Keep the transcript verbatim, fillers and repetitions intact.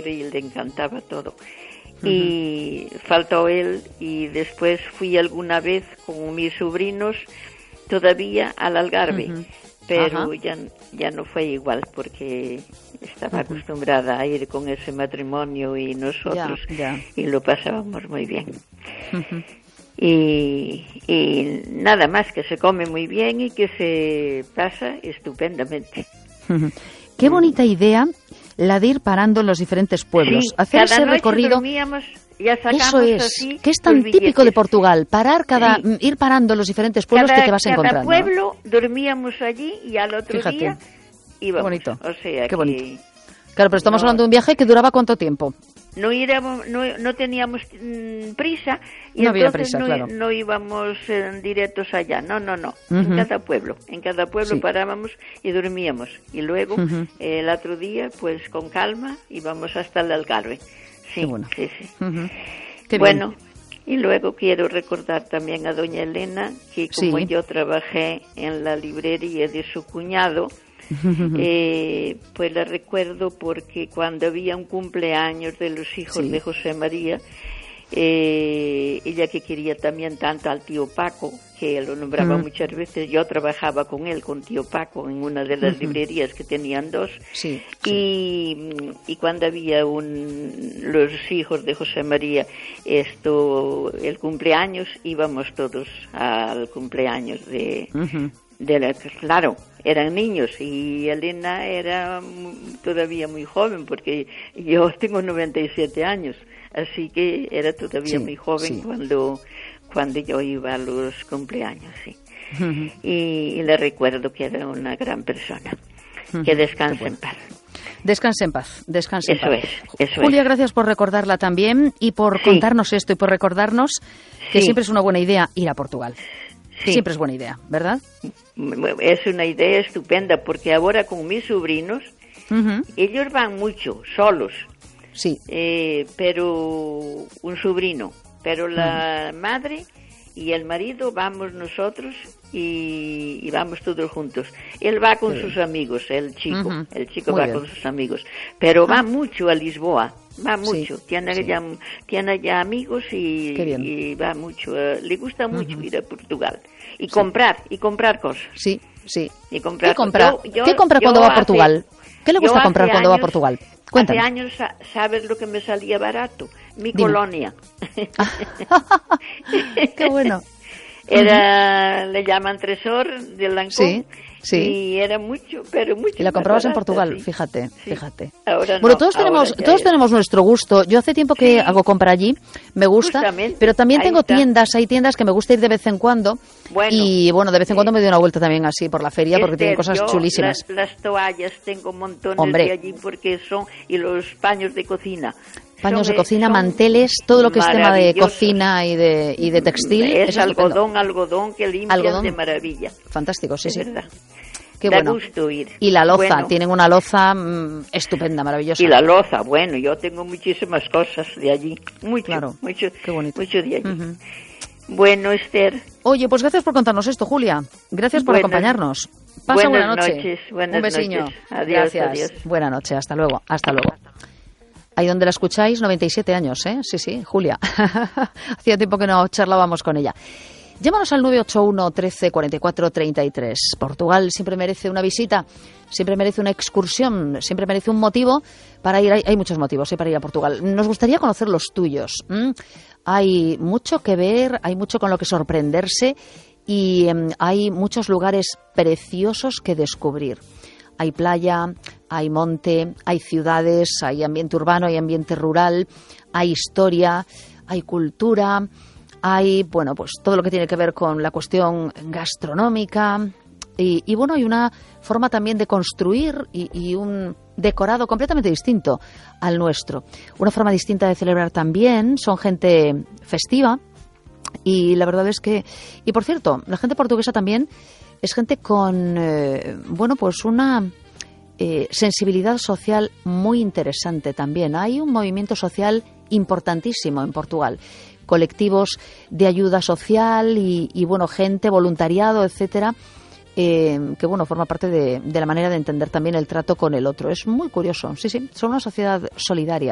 y le encantaba todo. Uh-huh. Y faltó él, y después fui alguna vez con mis sobrinos todavía al Algarve, uh-huh. pero ya, ya no fue igual porque estaba uh-huh. acostumbrada a ir con ese matrimonio y nosotros, ya, ya. y lo pasábamos muy bien. Uh-huh. Y, y nada más, que se come muy bien y que se pasa estupendamente. Uh-huh. Qué bonita idea la de ir parando en los diferentes pueblos, sí, hacer ese recorrido. Ya Eso es, así, que es tan típico de Portugal, parar cada, sí. ir parando en los diferentes pueblos cada, que te vas cada encontrando. Cada pueblo dormíamos allí y al otro Fíjate. día íbamos. Qué bonito, o sea qué que bonito. Claro, pero estamos no, hablando de un viaje que duraba ¿cuánto tiempo? No íbamos, no, no teníamos mmm, prisa y no entonces había prisa, no, claro. no íbamos eh, directos allá, no, no, no, uh-huh. en cada pueblo, en cada pueblo sí. parábamos y dormíamos y luego uh-huh. eh, el otro día pues con calma íbamos hasta el Algarve. Sí, Qué bueno. sí, sí. Uh-huh. Qué bueno, bien. Y luego quiero recordar también a doña Elena que como sí. yo trabajé en la librería de su cuñado, eh, pues la recuerdo porque cuando había un cumpleaños de los hijos sí. de José María, eh, ella que quería también tanto al tío Paco, que lo nombraba mm. muchas veces, yo trabajaba con él, con tío Paco, en una de las uh-huh. librerías que tenían dos, sí, y, sí. y cuando había un, los hijos de José María, esto, el cumpleaños, íbamos todos al cumpleaños de, uh-huh. de la, claro, eran niños y Elena era todavía muy joven porque yo tengo noventa y siete años, así que era todavía sí, muy joven sí. cuando cuando yo iba a los cumpleaños, sí. Uh-huh. Y, y le recuerdo que era una gran persona. Uh-huh. Que descanse en paz. Descanse en paz, descanse eso en paz. Es, eso Julia, es. gracias por recordarla también y por sí. contarnos esto y por recordarnos que sí. siempre es una buena idea ir a Portugal. Sí. Siempre es buena idea, ¿verdad? Es una idea estupenda porque ahora con mis sobrinos, uh-huh. ellos van mucho, solos. Sí. Eh, pero un sobrino, pero la uh-huh. madre y el marido vamos nosotros y, y vamos todos juntos. Él va con sí. sus amigos, el chico, uh-huh. el chico Muy va bien. con sus amigos, pero va uh-huh. mucho a Lisboa. Va mucho, sí, tiene, sí. Ya, tiene ya amigos y, y va mucho, uh, le gusta mucho uh-huh. ir a Portugal y sí. comprar, y comprar cosas. Sí, sí. Y comprar ¿Qué compra, yo, yo, ¿Qué compra cuando va a Portugal? Hace, ¿Qué le gusta comprar cuando años, va a Portugal? Cuéntame. Hace años, ¿sabes lo que me salía barato? Mi Dime. colonia. Qué bueno. Era, uh-huh. le llaman Tresor de Lancôme. Sí. Sí. Y era mucho, pero mucho. Y la comprabas barata, en Portugal, sí. fíjate, sí. fíjate. Ahora bueno, no, todos tenemos, ya, todos ya. tenemos nuestro gusto. Yo hace tiempo que sí. hago compra allí, me gusta, Justamente, pero también tengo está. tiendas, hay tiendas que me gusta ir de vez en cuando. Bueno, y bueno, de vez en cuando sí. me doy una vuelta también así por la feria porque Esther, tienen cosas yo chulísimas. Las, las toallas tengo montones Hombre. de allí porque son, y los paños de cocina. Paños son, de cocina, son manteles, todo lo que es tema de cocina y de, y de textil. Es, es algodón, estupendo. algodón que limpian algodón. de maravilla. Fantástico, sí, es sí. verdad. Qué da bueno. gusto ir. Y la loza, bueno. tienen una loza mmm, estupenda, maravillosa. Y la loza, bueno, yo tengo muchísimas cosas de allí. Mucho, claro. mucho, Qué bonito. mucho de allí. Uh-huh. Bueno, Esther. Oye, pues gracias por contarnos esto, Julia. Gracias por buenas, acompañarnos. Pasa buena noche. Noches, buenas Un besiño. Noches. Adiós, gracias. Adiós. Buena noche, hasta luego. Hasta luego. Ahí donde la escucháis, noventa y siete años, ¿eh? Sí, sí, Julia. Hacía tiempo que no charlábamos con ella. Llámanos al nueve ocho uno, trece, cuarenta y cuatro, treinta y tres. Portugal siempre merece una visita, siempre merece una excursión, siempre merece un motivo para ir. Hay, hay muchos motivos ¿eh? para ir a Portugal. Nos gustaría conocer los tuyos. ¿Mm? Hay mucho que ver, hay mucho con lo que sorprenderse y eh, hay muchos lugares preciosos que descubrir. Hay playa, hay monte, hay ciudades, hay ambiente urbano, hay ambiente rural, hay historia, hay cultura, hay, bueno, pues todo lo que tiene que ver con la cuestión gastronómica y, y bueno, hay una forma también de construir y, y un decorado completamente distinto al nuestro. Una forma distinta de celebrar también, son gente festiva y la verdad es que, y por cierto, la gente portuguesa también es gente con, eh, bueno, pues una eh, sensibilidad social muy interesante también. Hay un movimiento social importantísimo en Portugal. Colectivos de ayuda social y, y bueno, gente, voluntariado, etcétera, eh, que bueno, forma parte de, de la manera de entender también el trato con el otro. Es muy curioso, sí, sí, son una sociedad solidaria.